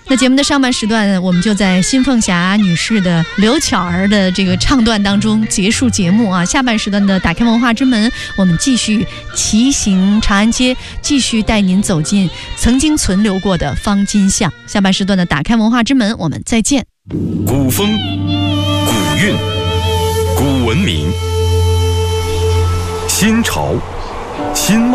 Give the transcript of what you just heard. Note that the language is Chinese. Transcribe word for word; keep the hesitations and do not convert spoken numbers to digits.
那节目的上半时段，我们就在新凤霞女士的刘巧儿的这个唱段当中结束节目啊。下半时段的打开文化之门，我们继续骑行长安街，继续带您走进曾经存留过的方巾巷。下半时段的打开文化之门，我们再见。 古风、古韵、古文明、新潮、新貌。